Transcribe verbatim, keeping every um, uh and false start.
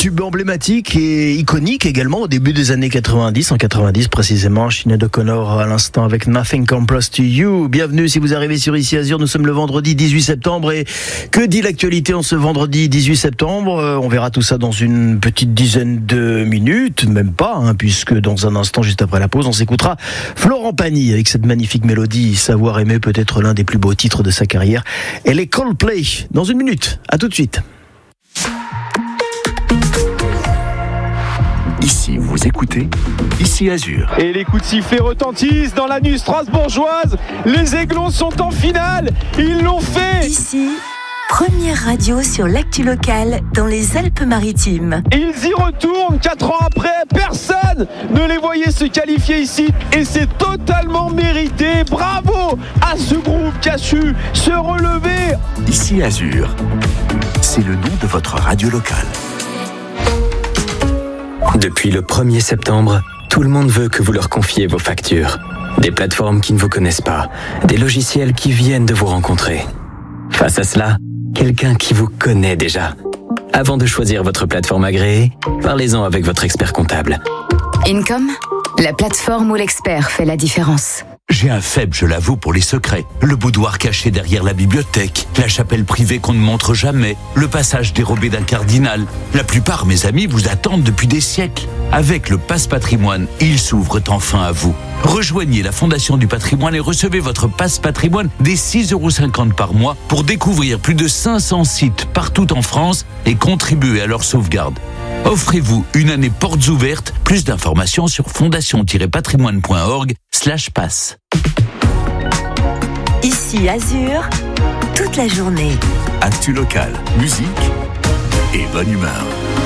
tube emblématique et iconique également au début des années quatre-vingt-dix, en quatre-vingt-dix précisément, Sinéad O'Connor à l'instant avec Nothing Compares to You. Bienvenue si vous arrivez sur Ici Azur, nous sommes le vendredi dix-huit septembre et que dit l'actualité en ce vendredi dix-huit septembre? On verra tout ça dans une petite dizaine de minutes, même pas, hein, puisque dans un instant, juste après la pause, on s'écoutera Florent Pagny avec cette magnifique mélodie, Savoir aimer, peut-être l'un des plus beaux titres de sa carrière. Et les Coldplay, dans une minute, à tout de suite. Ici, vous écoutez Ici Azur. Et les coups de sifflet retentissent dans la nuit strasbourgeoise. Les Aiglons sont en finale. Ils l'ont fait. Ici, première radio sur l'actu locale dans les Alpes-Maritimes. Ils y retournent quatre ans après. Personne ne les voyait se qualifier ici. Et c'est totalement mérité. Bravo à ce groupe qui a su se relever. Ici Azur, c'est le nom de votre radio locale. Depuis le premier septembre, tout le monde veut que vous leur confiez vos factures. Des plateformes qui ne vous connaissent pas, des logiciels qui viennent de vous rencontrer. Face à cela, quelqu'un qui vous connaît déjà. Avant de choisir votre plateforme agréée, parlez-en avec votre expert comptable. Income, la plateforme où l'expert fait la différence. J'ai un faible, je l'avoue, pour les secrets. Le boudoir caché derrière la bibliothèque, la chapelle privée qu'on ne montre jamais, le passage dérobé d'un cardinal. La plupart, mes amis, vous attendent depuis des siècles. Avec le Passe Patrimoine, ils s'ouvrent enfin à vous. Rejoignez la Fondation du Patrimoine et recevez votre Passe Patrimoine dès six euros cinquante par mois pour découvrir plus de cinq cents sites partout en France et contribuer à leur sauvegarde. Offrez-vous une année portes ouvertes. Plus d'informations sur fondation-patrimoine.org slash passe. Ici Azur, toute la journée. Actu locale, musique et bonne humeur.